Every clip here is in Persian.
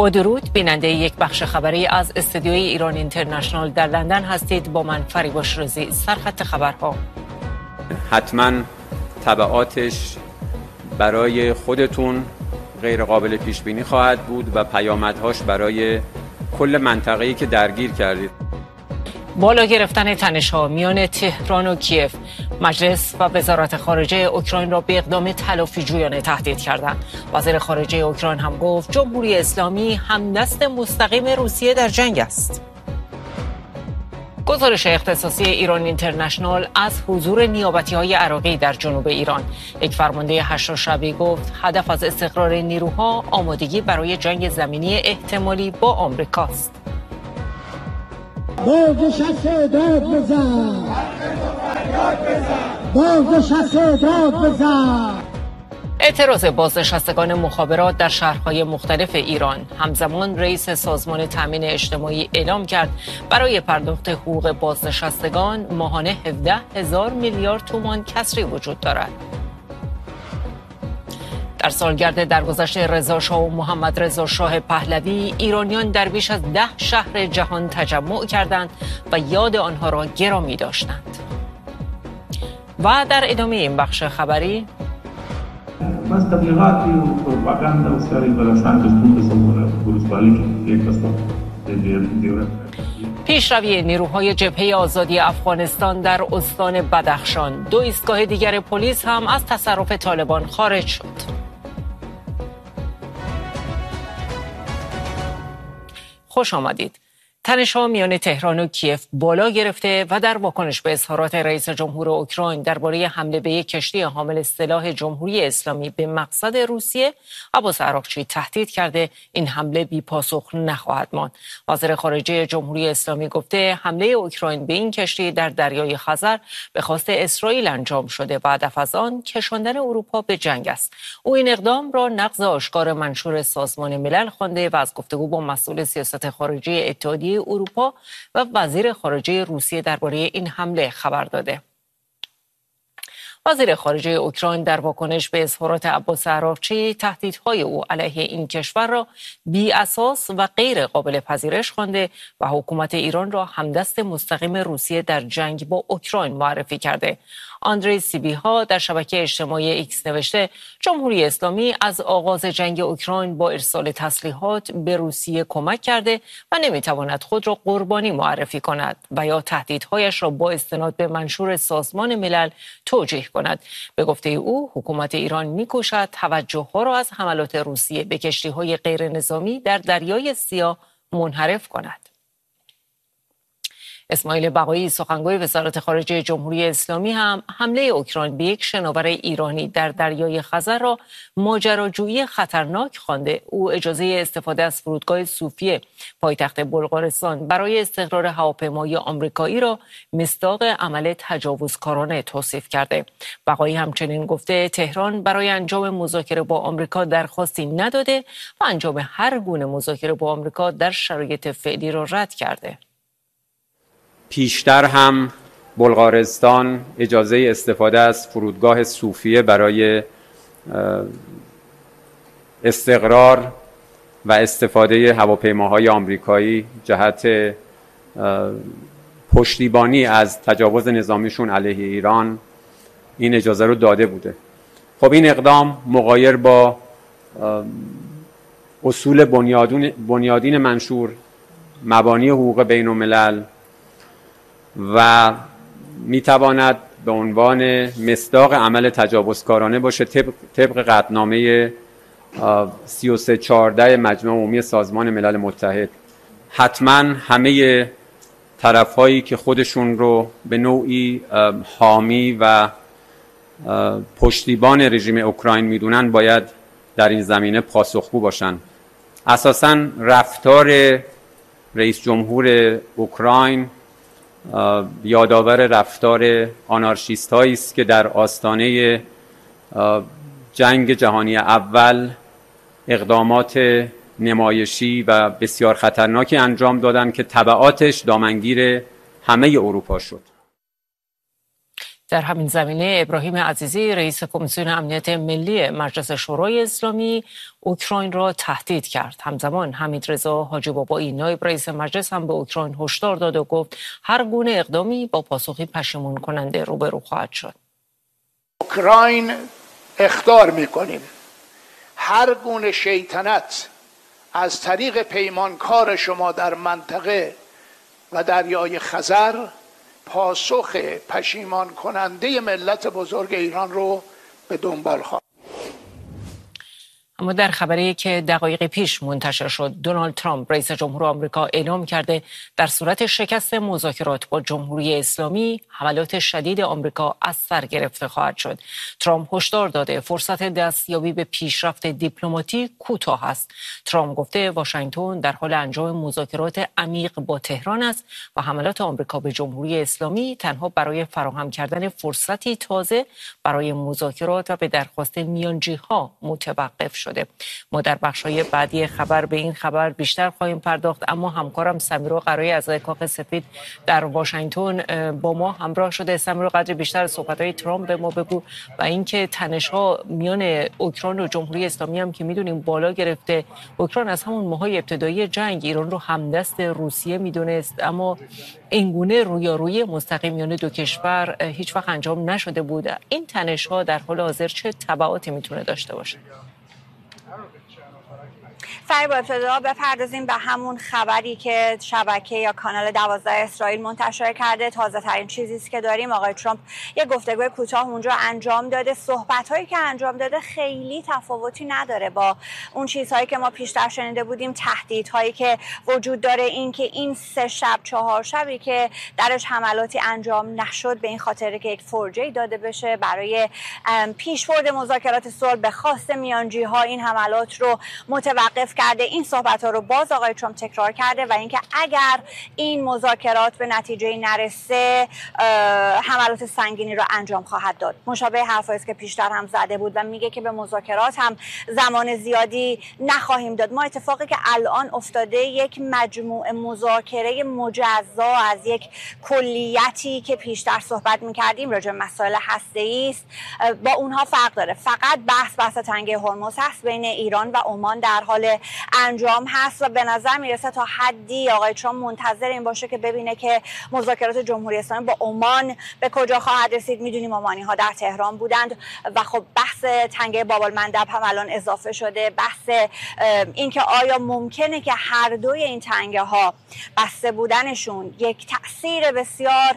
با درود، بیننده یک بخش خبری از استودیوی ایران اینترنشنال در لندن هستید. با من فریبا شیرازی. سرخط خبرها: حتما تبعاتش برای خودتون غیر قابل پیش بینی خواهد بود و پیامدهاش برای کل منطقه‌ای که درگیر کردید. بالا گرفتن تنش‌ها میان تهران و کیف. مجلس و وزارت خارجه اوکراین را به اقدام تلافی‌جویانه تهدید کردند. وزیر خارجه اوکراین هم گفت جمهوری اسلامی همدست مستقیم روسیه در جنگ است. گزارش اختصاصی ایران اینترنشنال از حضور نیابتی‌های عراقی در جنوب ایران. یک فرمانده هشت‌شبی گفت هدف از استقرار نیروها آمادگی برای جنگ زمینی احتمالی با آمریکاست. بازنشسته داد بزن، بازنشسته داد بزن. اعتراض بازنشستگان مخابرات در شهرهای مختلف ایران. همزمان رئیس سازمان تامین اجتماعی اعلام کرد برای پرداخت حقوق بازنشستگان ماهانه 17,000 میلیارد تومان کسری وجود دارد. در سالگرد درگذشت رضا شاه و محمد رضا شاه پهلوی، ایرانیان در بیش از 10 شهر جهان تجمع کردند و یاد آنها را گرامی داشتند. و در ادامه این بخش خبری، بس تبلیغاتی و پروپاگاندا و سری بلاسان پیشروی نیروهای جبهه آزادی افغانستان در استان بدخشان. 2 ایستگاه دیگر پلیس هم از تصرف طالبان خارج شد. خوش آمدید. تنش‌ها میان تهران و کیف بالا گرفته و در واکنش به اظهارات رئیس جمهور اوکراین درباره حمله به یک کشتی حامل سلاح جمهوری اسلامی به مقصد روسیه، عباس عراقچی تهدید کرده این حمله بی پاسخ نخواهد ماند. وزیر خارجه جمهوری اسلامی گفته حمله اوکراین به این کشتی در دریای خزر به خواست اسرائیل انجام شده و هدف از آن کشاندن اروپا به جنگ است. او این اقدام را نقض آشکار منشور سازمان ملل خوانده و از گفتگو با مسئول سیاست خارجی اتحادیه اروپا و وزیر خارجه روسیه درباره این حمله خبر داده. وزیر خارجه اوکراین در واکنش به اظهارات عباس عراقچی تهدیدهای او علیه این کشور را بی اساس و غیر قابل پذیرش خوانده و حکومت ایران را همدست مستقیم روسیه در جنگ با اوکراین معرفی کرده. آندری سیبیها در شبکه اجتماعی ایکس نوشته جمهوری اسلامی از آغاز جنگ اوکراین با ارسال تسلیحات به روسیه کمک کرده و نمیتواند خود را قربانی معرفی کند و یا تهدیدهایش را با استناد به منشور سازمان ملل توجیه کند. به گفته او حکومت ایران می‌کوشد توجه ها را از حملات روسیه به کشتی‌های غیر نظامی در دریای سیاه منحرف کند. اسماعیل بقایی سخنگوی وزارت خارجه جمهوری اسلامی هم حمله اوکراین به یک شناور ایرانی در دریای خزر را ماجراجویی خطرناک خوانده. او اجازه استفاده از فرودگاه صوفیه پایتخت بلغارستان برای استقرار هواپیمای آمریکایی را مصداق عمل تجاوزکارانه توصیف کرده. بقایی همچنین گفته تهران برای انجام مذاکره با آمریکا درخواستی نداده و انجام هر گونه مذاکره با آمریکا در شرایط فعلی را رد کرده. پیشتر هم بلغارستان اجازه استفاده از فرودگاه صوفیه برای استقرار و استفاده هواپیماهای آمریکایی جهت پشتیبانی از تجاوز نظامیشون علیه ایران این اجازه رو داده بوده. خب این اقدام مغایر با اصول بنیادین منشور، مبانی حقوق بین الملل و میتواند به عنوان مصداق عمل تجاوزکارانه باشه طبق قطعنامه 3314 مجمع عمومی سازمان ملل متحد. حتما همه طرف‌هایی که خودشون رو به نوعی حامی و پشتیبان رژیم اوکراین میدونن باید در این زمینه پاسخگو باشن. اساساً رفتار رئیس جمهور اوکراین یادآور رفتار آنارشیست هایی است که در آستانه جنگ جهانی اول اقدامات نمایشی و بسیار خطرناکی انجام دادند که تبعاتش دامنگیر همه اروپا شد. در همین زمینه ابراهیم عزیزی رئیس کمیسیون امنیت ملی مجلس شورای اسلامی اوکراین را تهدید کرد. همزمان حمیدرضا حاجی بابایی نایب رئیس مجلس هم به اوکراین هشدار داد و گفت هر گونه اقدامی با پاسخی پشیمون کننده روبرو خواهد شد. اوکراین اخطار میکنیم هر گونه شیطنت از طریق پیمانکار شما در منطقه و دریای خزر پاسخ پشیمان کننده ملت بزرگ ایران رو به دنبال خواهد. اما در خبری که دقایق پیش منتشر شد، دونالد ترامپ رئیس جمهور آمریکا اعلام کرده در صورت شکست مذاکرات با جمهوری اسلامی حملات شدید آمریکا از سر گرفته خواهد شد. ترامپ هشدار داده فرصت دستیابی به پیشرفت دیپلماتیک کوتاه است. ترامپ گفته واشنگتن در حال انجام مذاکرات عمیق با تهران است و حملات آمریکا به جمهوری اسلامی تنها برای فراهم کردن فرصتی تازه برای مذاکرات و به درخواست میانجی‌ها متوقف شد. ما در بخش‌های بعدی خبر به این خبر بیشتر خواهیم پرداخت، اما همکارم سمیرا قرایی از کاخ سفید در واشنگتن با ما همراه شده. سمیرا، قدر بیشتر صحبت‌های ترامپ به ما بگو و اینکه تنش‌ها میان اوکراین و جمهوری اسلامی هم که می‌دونیم بالا گرفته. اوکراین از همون ماهای ابتدایی جنگ ایران رو همدست روسیه می‌دونست، اما این گونه رویارویی مستقیم میان دو کشور هیچ وقت انجام نشده بود. این تنش‌ها در حال حاضر چه تبعاتی می‌تونه داشته باشه؟ با ابتدا بپردازیم به همون خبری که شبکه یا کانال 12 اسرائیل منتشر کرده. تازه ترین چیزی است که داریم، آقای ترامپ یک گفتگوی کوتاه اونجا انجام داده. صحبت‌هایی که انجام داده خیلی تفاوتی نداره با اون چیزهایی که ما پیشتر شنیده بودیم، تهدیدهایی که وجود داره، این که این 3 شب 4 شبی که درش حملاتی انجام نشد به این خاطر که یک فرجه‌ای داده بشه برای پیشبرد مذاکرات صلح به خواست میانجی‌ها این حملات رو متوقف کرده. این صحبت‌ها رو باز آقای ترامپ تکرار کرده و اینکه اگر این مذاکرات به نتیجه نرسه حملات سنگینی رو انجام خواهد داد. مشابه حرفایی است که پیشتر هم زده بود و میگه که به مذاکرات هم زمان زیادی نخواهیم داد. ما اتفاقی که الان افتاده یک مجموعه مذاکره مجزا از یک کلیتی که پیشتر صحبت می‌کردیم راجع به مسائل هسته‌ای است با اونها فرق داره. فقط بحث تنگه هرمز هست بین ایران و عمان در حال انجام هست و به نظر میرسه تا حدی آقای ترامپ منتظر این باشه که ببینه که مذاکرات جمهوری اسلامی با عمان به کجا خواهد رسید. میدونیم عمانی ها در تهران بودند و خب بحث تنگه باب المندب هم الان اضافه شده. بحث اینکه آیا ممکنه که هر دوی این تنگه ها بسته بودنشون یک تأثیر بسیار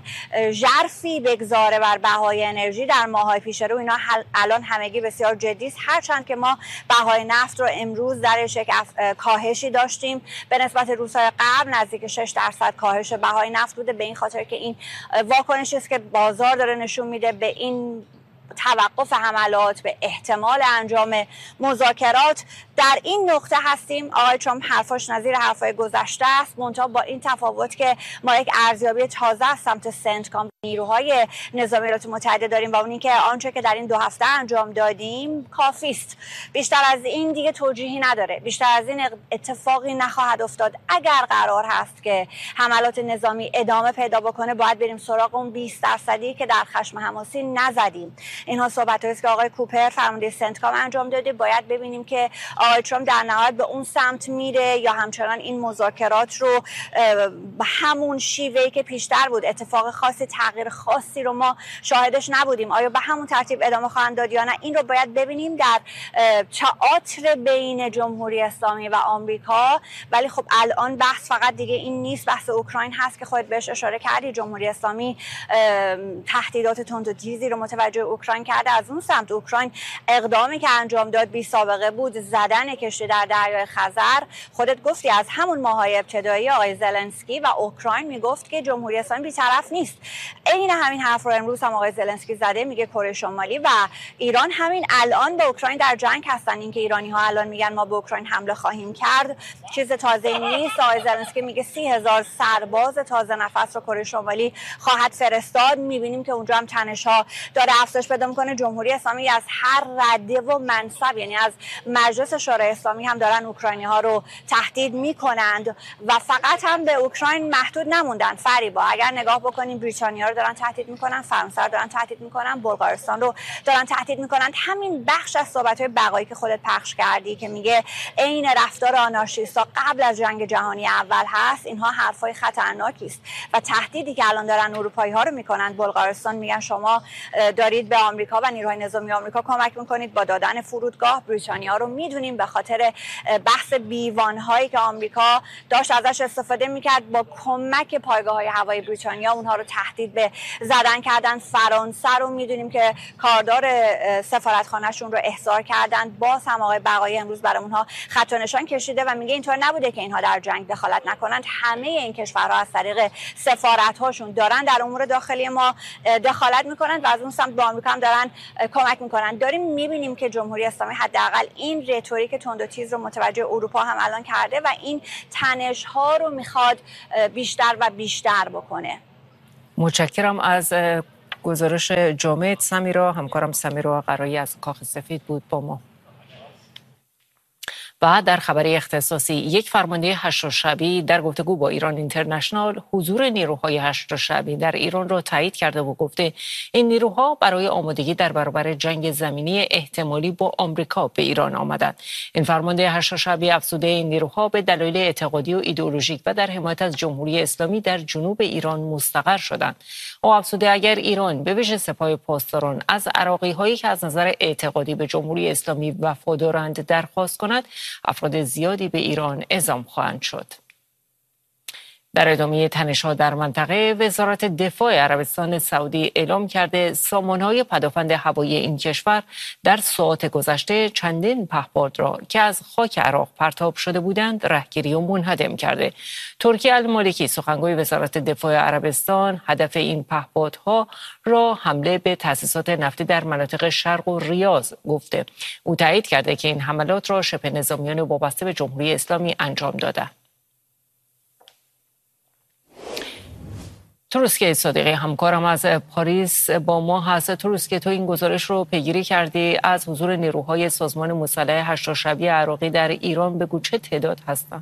ژرفی بگذاره بر بهای انرژی در ماه‌های پیش رو. اینا الان همگی بسیار جدی است، هرچند که ما بهای نفت رو امروز درش یک کاهشی داشتیم به نسبت روزهای قبل، نزدیک 6% کاهش بهای نفت بوده، به این خاطر که این واکنشی است که بازار داره نشون میده به این توقف حملات، به احتمال انجام مذاکرات. در این نقطه هستیم. آقای ترامپ حرفاش نظیر حرفای گذشته است، منتها با این تفاوت که ما یک ارزیابی تازه از سمت سنتکام نیروهای نظامی ایالات متحده داریم و اون این که آنچه که در این 2 هفته انجام دادیم کافی است. بیشتر از این دیگه توجیهی نداره، بیشتر از این اتفاقی نخواهد افتاد. اگر قرار هست که حملات نظامی ادامه پیدا بکنه باید بریم سراغ اون 20% که در خشم حماسی نزدیم. اینها صحبتایی است که آقای کوپر فرمانده سنتکام انجام داده. باید ببینیم که آقای ترامپ در نهایت به اون سمت میره یا همچنان این مذاکرات رو به همون شیوهی که پیشتر بود، اتفاق خاصی تغییر خاصی رو ما شاهدش نبودیم، آیا به همون ترتیب ادامه خواهند داد یا نه. این رو باید ببینیم در تئاتر بین جمهوری اسلامی و آمریکا. ولی خب الان بحث فقط دیگه این نیست، بحث اوکراین هست که خودت بهش اشاره کردی. جمهوری اسلامی تهدیدات تند و تیزی رو متوجه اوکراین کرده. از اون سمت اوکراین اقدامی که انجام داد بی سابقه بود، زدن کشتی در دریای خزر. خودت گفتی از همون ماهای ابتدایی آقای زلنسکی و اوکراین میگفت که جمهوری اسلامی بی‌طرف نیست. عین همین حرف رو امروز هم آقای زلنسکی زده، میگه کره شمالی و ایران همین الان با اوکراین در جنگ هستن. اینکه ایرانی ها الان میگن ما به اوکراین حمله خواهیم کرد چیز تازه‌ای نیست. آقای زلنسکی میگه 30,000 سرباز تازه نفس رو کره شمالی خواهد فرستاد. میبینیم که اونجا هم تنش‌ها داره افزایش پیدا استفاده میکنه. جمهوری اسلامی از هر رده و منصب، یعنی از مجلس شورای اسلامی هم دارن اوکراینی ها رو تهدید میکنند و فقط هم به اوکراین محدود نموندن. فریبا اگر نگاه بکنیم بریتانیا رو دارن تهدید میکنن، فرانسه رو دارن تهدید میکنن، بلغارستان رو دارن تهدید میکنن. همین بخش از صحبت‌های بقایی که خودت پخش کردی که میگه عین رفتار آنارشیستا قبل از جنگ جهانی اول هست، اینها حرفای خطرناکی است و تهدیدی که الان دارن اروپایی ها رو میکنن. بلغارستان میگن شما دارید به آمریکا و نیروهای نظامی آمریکا کمک میکنید با دادن فرودگاه. بریتانیا رو میدونیم به خاطر بحث بیوان هایی که آمریکا داشت ازش استفاده میکرد، با کمک پایگاه های هوایی بریتانیا اونها رو تهدید به زدن کردن. فرانسه رو میدونیم که کاردار سفارتخانه‌شون رو احضار کردن. باز هم آقای بقایی امروز برای اونها خط و نشان کشیده و میگه اینطور نبوده که اینها در جنگ دخالت نکنند. همه این کشورها از طریق سفارت‌هاشون دارن در امور داخلی ما دخالت میکنن و از اون سمت به آمریکا هم دارن کمک میکنن. داریم میبینیم که جمهوری اسلامی حداقل این رتوریک تند و تیز رو متوجه اروپا هم الان کرده و این تنش‌ها رو میخواد بیشتر و بیشتر بکنه. متشکرم از گزارش جامعه سمیرا. همکارم سمیرا قرایی از کاخ سفید بود با ما. و در خبر اختصاصی، یک فرمانده هشت‌الشعبی در گفتگو با ایران اینترنشنال حضور نیروهای هشت‌الشعبی در ایران را تایید کرده و گفته این نیروها برای آمادگی در برابر جنگ زمینی احتمالی با آمریکا به ایران آمدند. این فرمانده هشت‌الشعبی افزوده این نیروها به دلایل اعتقادی و ایدئولوژیک و در حمایت از جمهوری اسلامی در جنوب ایران مستقر شدند. او افزوده اگر ایران به ویژه سپاه پاسداران از عراقی‌هایی که از نظر اعتقادی به جمهوری اسلامی وفادارند درخواست کند، افراد زیادی به ایران اعزام خواهند شد. در ادامه تنش‌ها در منطقه، وزارت دفاع عربستان سعودی اعلام کرده سامانه‌های پدافند هوایی این کشور در ساعات گذشته چندین پهپاد را که از خاک عراق پرتاب شده بودند رهگیری و منهدم کرده. ترکی المالکی سخنگوی وزارت دفاع عربستان هدف این پهپادها را حمله به تأسیسات نفتی در مناطق شرق و ریاض گفته. او تایید کرده که این حملات را شبه نظامیان وابسته به جمهوری اسلامی انجام دادند. تروسکه صادقی همکارم از پاریس با ما هست. تروسکه، تو این گزارش رو پیگیری کردی از حضور نیروهای سازمان مسلح هشت‌الشعبی عراقی در ایران، بگو چه تعداد هستند؟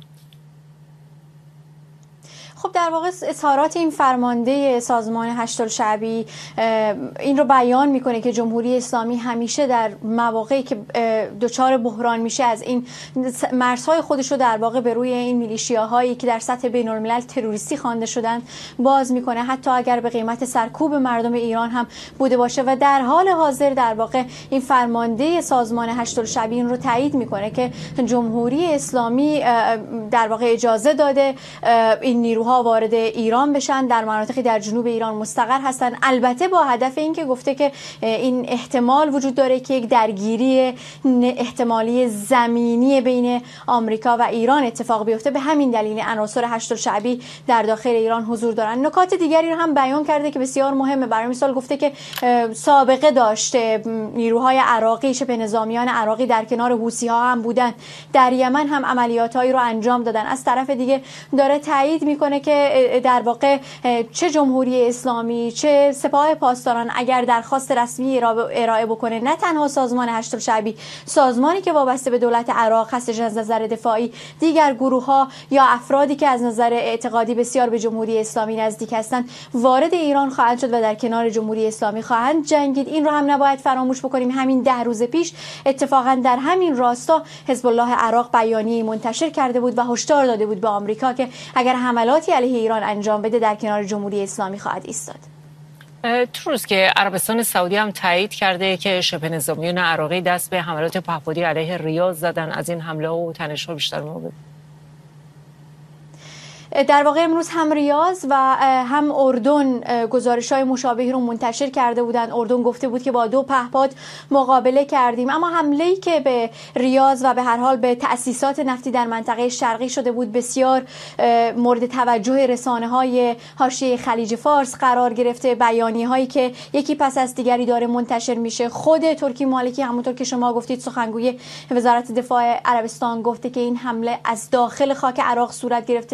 خب در واقع اظهارات این فرمانده سازمان هشت‌الشعبی این رو بیان میکنه که جمهوری اسلامی همیشه در مواقعی که دچار بحران میشه از این مرزهای خودش رو در واقع به روی این میلیشیاهایی که در سطح بین‌الملل تروریستی خوانده شدن باز میکنه، حتی اگر به قیمت سرکوب مردم ایران هم بوده باشه. و در حال حاضر در واقع این فرمانده سازمان هشت‌الشعبی این رو تایید میکنه که جمهوری اسلامی در واقع اجازه داده این نیروها وارد ایران بشن، در مناطقی در جنوب ایران مستقر هستن، البته با هدف این که گفته که این احتمال وجود داره که یک درگیری احتمالی زمینی بین آمریکا و ایران اتفاق بیفته. به همین دلیل عناصر هشت‌الشعبی در داخل ایران حضور دارن. نکات دیگری رو هم بیان کرده که بسیار مهمه. برای مثال گفته که سابقه داشته نیروهای عراقی، شبه نظامیان عراقی در کنار حوثی‌ها هم بودن، در یمن هم عملیاتایی رو انجام دادن. از طرف دیگه داره تایید میکنه که در واقع چه جمهوری اسلامی چه سپاه پاسداران اگر درخواست رسمی ارائه بکنه، نه تنها سازمان هشت‌الشعبی، سازمانی که وابسته به دولت عراق هستش از نظر دفاعی، دیگر گروه‌ها یا افرادی که از نظر اعتقادی بسیار به جمهوری اسلامی نزدیک هستند وارد ایران خواهند شد و در کنار جمهوری اسلامی خواهند جنگید. این رو هم نباید فراموش بکنیم. همین 10 روز پیش اتفاقا در همین راستا حزب الله عراق بیانیه منتشر کرده بود و هشدار داده بود به آمریکا که اگر حملاتی علیه ایران انجام بده در کنار جمهوری اسلامی خواهد ایستاد. تروسکه عربستان سعودی هم تایید کرده که شبه نظامیان عراقی دست به حملات پهپادی علیه ریاض زدن. از این حمله و تنش‌ها بیشتر موضوع در واقع امروز هم ریاض و هم اردن گزارش‌های مشابهی رو منتشر کرده بودند. اردن گفته بود که با 2 پهپاد مقابله کردیم، اما حمله‌ای که به ریاض و به هر حال به تأسیسات نفتی در منطقه شرقی شده بود بسیار مورد توجه رسانه‌های حاشیه خلیج فارس قرار گرفته. بیانیه‌هایی که یکی پس از دیگری داره منتشر میشه. خود ترکی مالکی همونطور که شما گفتید سخنگوی وزارت دفاع عربستان گفته که این حمله از داخل خاک عراق صورت گرفته توسط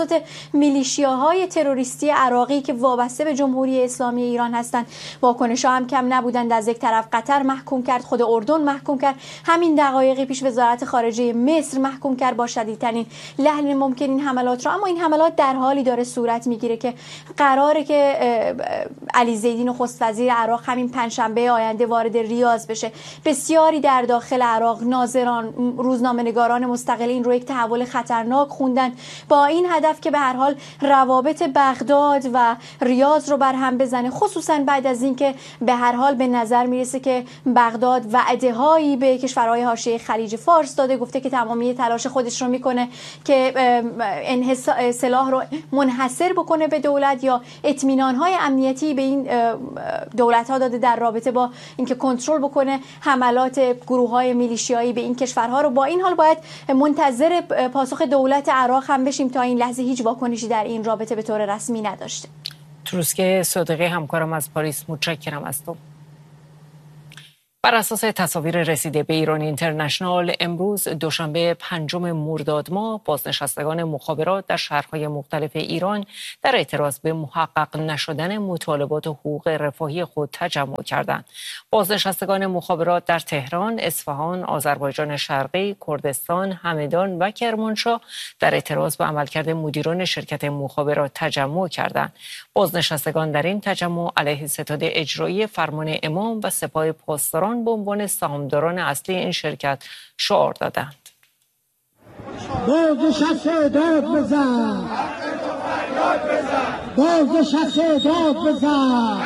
توسط میلیشیاهای تروریستی عراقی که وابسته به جمهوری اسلامی ایران هستند. واکنش‌ها هم کم نبودند. از یک طرف قطر محکوم کرد، خود اردن محکوم کرد، همین دقایقی پیش وزارت خارجه مصر محکوم کرد با شدیدترین لحن ممکن این حملات را. اما این حملات در حالی داره صورت میگیره که قراره که علی زیدی نخست وزیر عراق همین پنجشنبه آینده وارد ریاض بشه. بسیاری در داخل عراق، ناظران، روزنامه‌نگاران مستقل این رو یک تحول خطرناک خوندن با این هدف که به هر حال روابط بغداد و ریاض رو برهم بزنه، خصوصا بعد از اینکه به هر حال به نظر میرسه که بغداد وعده‌هایی به کشورهای حاشیه خلیج فارس داده، گفته که تمامی تلاش خودش رو میکنه که سلاح رو منحصر بکنه به دولت یا اطمینان‌های امنیتی به این دولت‌ها داده در رابطه با اینکه کنترل بکنه حملات گروه‌های میلیشیایی به این کشورها رو. با این حال باید منتظر پاسخ دولت عراق هم بشیم. تا این لحظه هیچ واکنشی در این رابطه به طور رسمی نداشته. تروسکه صادقی همکارم از پاریس، متشکرم از تو. بر اساس تصاویر رسیده به ایران اینترنشنال، امروز دوشنبه 5 مرداد ماه بازنشستگان مخابرات در شهرهای مختلف ایران در اعتراض به محقق نشدن مطالبات حقوق رفاهی خود تجمع کردند. بازنشستگان مخابرات در تهران، اصفهان، آذربایجان شرقی، کردستان، همدان و کرمانشاه در اعتراض به عملکرد مدیران شرکت مخابرات تجمع کردند. بازنشستگان در این تجمع علیه ستاد اجرایی فرمان امام و سپاه پاسداران به عنوان سهامداران اصلی این شرکت شعار دادند. بازنشسته داد بزن، بازنشسته داد بزن،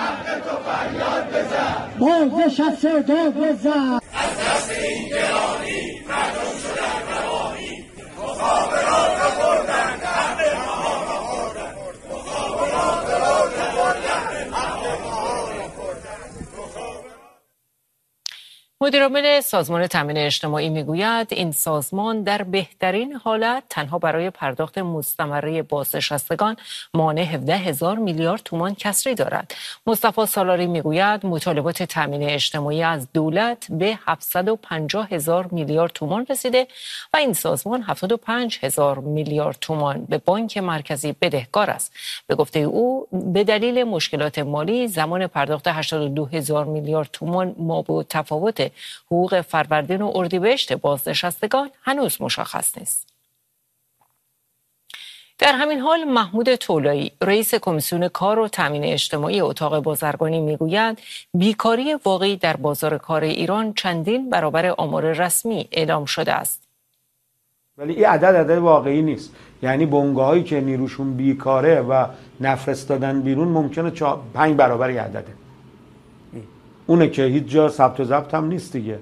بازنشسته داد بزن. از دست این گرانی مردم شدن روانی، مخابرات را بردن، حق ما را خوردن، مخابرات را بردن، حق ما را خوردن. مدیرعامل سازمان تامین اجتماعی میگوید این سازمان در بهترین حالت تنها برای پرداخت مستمره بازنشستگان مانع 17,000 میلیارد تومان کسری دارد. مصطفی سالاری میگوید مطالبات تامین اجتماعی از دولت به 750,000 میلیارد تومان رسیده و این سازمان 75,000 میلیارد تومان به بانک مرکزی بدهکار است. به گفته او به دلیل مشکلات مالی زمان پرداخت 82,000 میلیارد تومان مابعد تفاوت حقوق فروردین و اردیبهشت بازنشستگان هنوز مشخص نیست. در همین حال محمود طولایی رئیس کمیسیون کار و تامین اجتماعی اتاق بازرگانی میگوید بیکاری واقعی در بازار کار ایران چندین برابر آمار رسمی اعلام شده است. ولی این عدد واقعی نیست. یعنی بنگاهایی که نیروشون بیکاره و نفرستادن بیرون ممکنه 5 برابر این عدده. اونه که هیچ جا ثبت و ضبط هم نیست دیگه.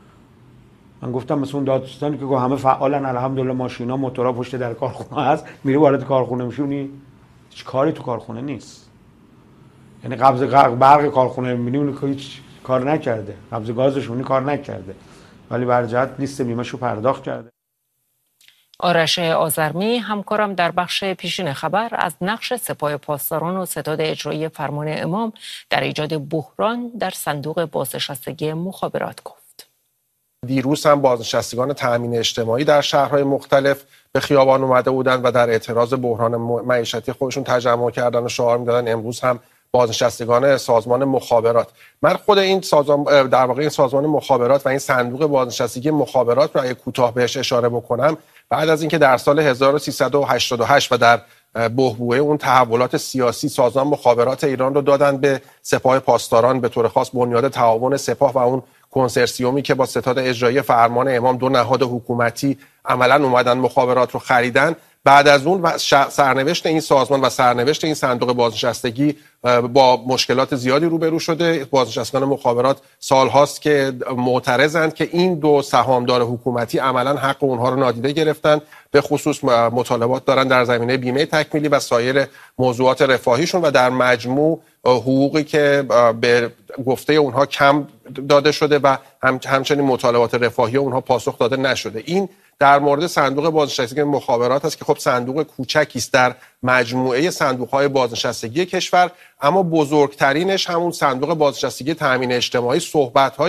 من گفتم مثل اون دادستانی که همه فعالن، الحمدلله ماشینا موتورا پشت در کارخونه هست، میره وارد کارخونه میشونی هیچ کاری تو کارخونه نیست. یعنی قبض برق کارخونه میبینی اون که هیچ کار نکرده، قبض گازشون کار نکرده، ولی بر جهت لیست بیمه‌شو پرداخت کرده. آرش آذرمی همکارم در بخش پیشین خبر از نقش سپاه پاسداران و ستاد اجرایی فرمان امام در ایجاد بحران در صندوق بازنشستگی مخابرات گفت. دیروز هم بازنشستگان تامین اجتماعی در شهرهای مختلف به خیابان اومده بودند و در اعتراض بحران معیشتی خودشون تجمع کردن و شعار میدادن. امروز هم بازنشستگان سازمان مخابرات، من خود این سازمان در واقع این سازمان مخابرات و این صندوق بازنشستگی مخابرات رو اگه کوتاه بهش اشاره بکنم، بعد از اینکه در سال 1388 و در بحبوحه اون تحولات سیاسی سازمان مخابرات ایران رو دادن به سپاه پاسداران، به طور خاص بنیاد تعاون سپاه و اون کنسرسیومی که با ستاد اجرایی فرمان امام 2 نهاد حکومتی عملاً اومدن مخابرات رو خریدن. بعد از اون سرنوشت این سازمان و سرنوشت این صندوق بازنشستگی با مشکلات زیادی روبرو شده. بازنشستگان مخابرات سالهاست که معترضند که این 2 سهامدار حکومتی عملاً حق اونها رو نادیده گرفتن، به خصوص مطالبات دارن در زمینه بیمه تکمیلی و سایر موضوعات رفاهیشون و در مجموع حقوقی که به گفته اونها کم داده شده و همچنین مطالبات رفاهی اونها پاسخ داده نشده. این در مورد صندوق بازنشستگی مخابرات است که خب صندوق کوچکی است در مجموعه صندوق‌های بازنشستگی کشور، اما بزرگترینش همون صندوق بازنشستگی تامین اجتماعی. صحبت‌های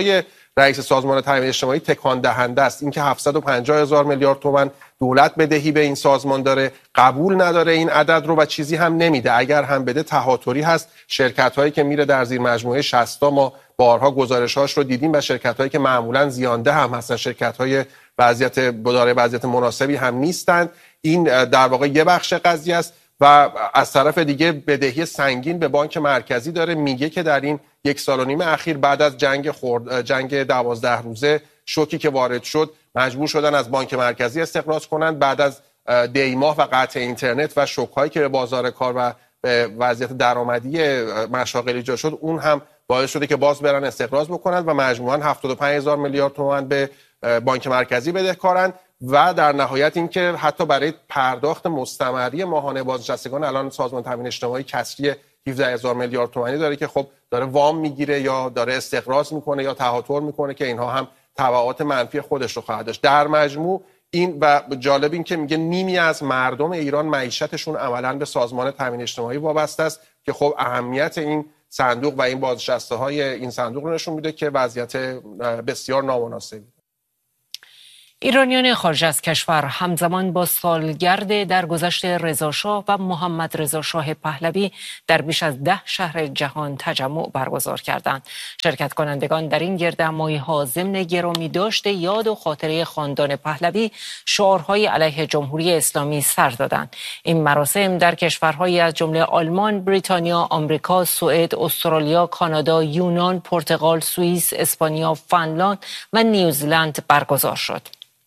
رئیس سازمان تامین اجتماعی تکان دهنده است. اینکه 750,000 میلیارد تومان دولت بدهی به این سازمان داره، قبول نداره این عدد رو و چیزی هم نمیده. اگر هم بده تهاتری هست. شرکت هایی که میره در زیر مجموعه 60 ما بارها گزارش‌هاش رو دیدیم و شرکت هایی که معمولا زیانده هم هستن، شرکت های وضعیت مناسبی هم نیستند. این در واقع یه بخش قضیه است و از طرف دیگه بدهی سنگین به بانک مرکزی داره. میگه که در این 1.5 سال اخیر بعد از جنگ 12 روزه شوکی که وارد شد مجبور شدن از بانک مرکزی استقراض کنند. بعد از دیماه و قطع اینترنت و شوک‌هایی که به بازار کار و به وضعیت درآمدی مشاغل ایجاد شد، اون هم باعث شده که باز برن استقراض بکنند و مجموعاً 75,000 میلیارد تومان به بانک مرکزی بدهکارند و در نهایت اینکه حتی برای پرداخت مستمری ماهانه بازنشستگان الان سازمان تامین اجتماعی کسری 17,000 میلیارد تومانی داره که خب داره وام میگیره یا داره استقراض میکنه یا تهاتر میکنه که اینها هم تبعات منفی خودش رو خواهد داشت. در مجموع این و جالب این که میگه نیمی از مردم ایران معیشتشون عملاً به سازمان تامین اجتماعی وابسته است که خب اهمیت این صندوق و این بازنشسته‌های این صندوق رو نشون میده که وضعیت بسیار نامناسبی. ایرانیان خارج از کشور همزمان با سالگرد درگذشت رضاشاه و محمد رضا شاه پهلوی در بیش از 10 شهر جهان تجمع برگزار کردند. شرکت کنندگان در این گردهمایی‌ها ضمن گرامی داشته یاد و خاطره خاندان پهلوی شعارهای علیه جمهوری اسلامی سر دادند. این مراسم در کشورهایی از جمله آلمان، بریتانیا، آمریکا، سوئد، استرالیا، کانادا، یونان، پرتغال، سوئیس، اسپانیا، فنلاند و نیوزلند برگزار شد.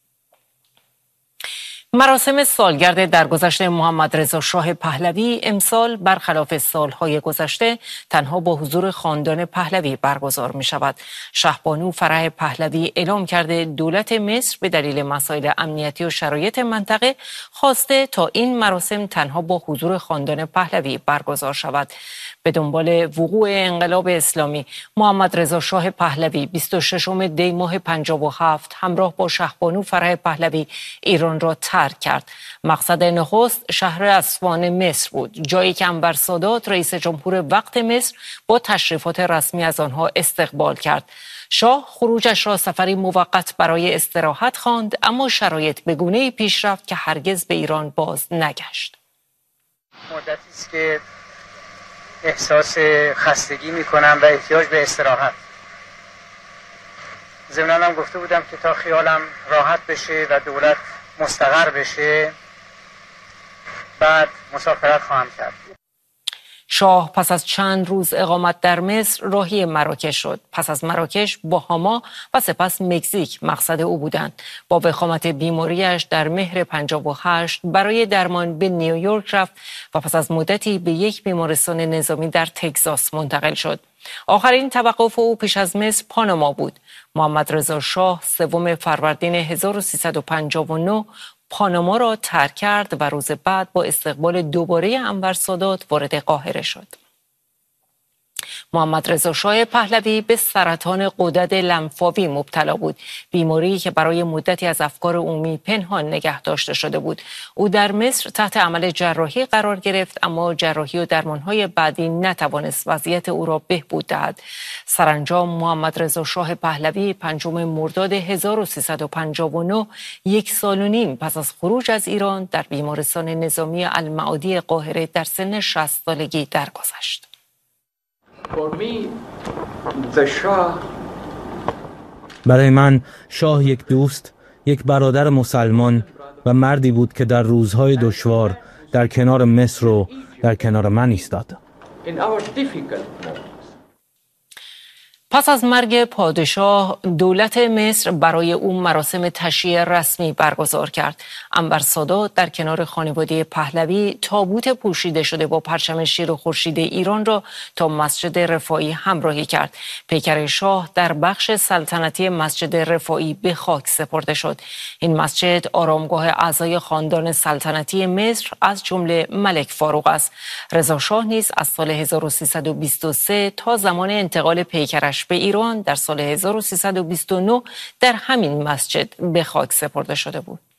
مراسم سالگرد درگذشت محمد رضا شاه پهلوی امسال برخلاف سالهای گذشته تنها با حضور خاندان پهلوی برگزار می شود. شهبانو فرح پهلوی اعلام کرده دولت مصر به دلیل مسائل امنیتی و شرایط منطقه خواسته تا این مراسم تنها با حضور خاندان پهلوی برگزار شود. به دنبال وقوع انقلاب اسلامی محمد رضا شاه پهلوی 26 دی ماه 57 همراه با شهبانو فرح پهلوی ایران را ترک کرد. مقصد نخست شهر اصفهان مصر بود، جایی که انور سادات رئیس جمهور وقت مصر با تشریفات رسمی از آنها استقبال کرد. شاه خروجش را سفری موقت برای استراحت خواند، اما شرایط به گونه‌ای پیش رفت که هرگز به ایران باز نگشت. مدتی است که احساس خستگی میکنم و احتیاج به استراحت. ضمناً هم گفته بودم که تا خیالم راحت بشه و دولت مستقر بشه بعد مسافرت خواهم کرد. شاه پس از چند روز اقامت در مصر راهی مراکش شد. پس از مراکش باهاما و سپس مکزیک مقصد او بودند. با وخامت بیماریش در مهر 58 برای درمان به نیویورک رفت و پس از مدتی به یک بیمارستان نظامی در تگزاس منتقل شد. آخرین توقف او پیش از مصر پاناما بود. محمد رضا شاه 3 فروردین 1359 پاناما را ترک کرد و روز بعد با استقبال دوباره انور سادات وارد قاهره شد. محمد رضا شاه پهلوی به سرطان غدد لنفاوی مبتلا بود، بیماری که برای مدتی از افکار عمومی پنهان نگه داشته شده بود. او در مصر تحت عمل جراحی قرار گرفت، اما جراحی و درمانهای بعدی نتوانست وضعیت او را بهبود دهد. سرانجام محمد رضا شاه پهلوی 5 مرداد 1359 1.5 سال پس از خروج از ایران در بیمارستان نظامی المعادی قاهره در سن 60 سالگی درگذشت. برای من شاه یک دوست، یک برادر مسلمان و مردی بود که در روزهای دشوار در کنار مصر و در کنار من ایستاد. پس از مرگ پادشاه دولت مصر برای او مراسم تشییع رسمی برگزار کرد. انور سادات در کنار خانواده پهلوی تابوت پوشیده شده با پرچم شیر و خورشید ایران را تا مسجد رفاعی همراهی کرد. پیکر شاه در بخش سلطنتی مسجد رفاعی به خاک سپرده شد. این مسجد آرامگاه اعضای خاندان سلطنتی مصر از جمله ملک فاروق است. رضا شاه نیز از سال 1323 تا زمان انتقال پیکرش به ایران در سال 1329 در همین مسجد به خاک سپرده شده بود.